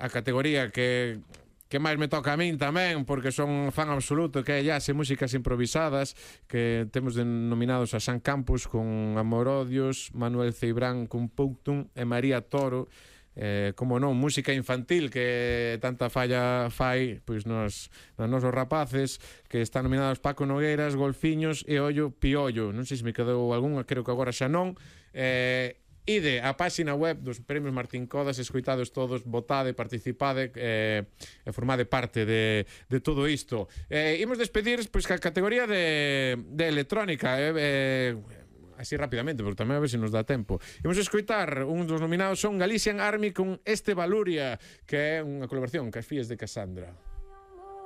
a categoría que máis me toca a min tamén, porque son fan absoluto, que é jazz e músicas improvisadas, que temos denominados a San Campus con Amorodios, Manuel Ceibran con Punctum e María Toro, como non, música infantil que tanta falla fai pois nos nosos rapaces, que están nominados Paco Nogueiras, Golfiños e Ollo Piollo. Non sei se me quedou algunha, creo que agora xa non. Ide á páxina web dos Premios Martín Codas, escoitados todos, votade, participade e formade parte de todo isto. Imos despedir pois ca categoría de electrónica, así rapidamente, porque tamén a ver se nos dá tempo. Imos escoitar, un dos nominados son Galician Army con Este Valuria, que é unha colaboración cas fillas de Cassandra.